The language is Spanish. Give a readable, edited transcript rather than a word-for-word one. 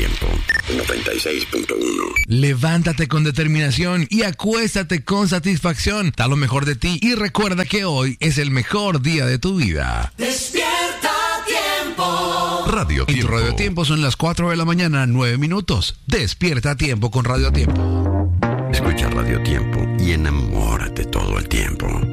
Tiempo 96.1. Levántate con determinación y acuéstate con satisfacción. Da lo mejor de ti y recuerda que hoy es el mejor día de tu vida. Despierta Tiempo. Radio Y Tiempo. tu Radio Tiempo son las 4 de la mañana, 9 minutos. Despierta a tiempo con Radio Tiempo. Escucha Radio Tiempo y enamórate todo el tiempo.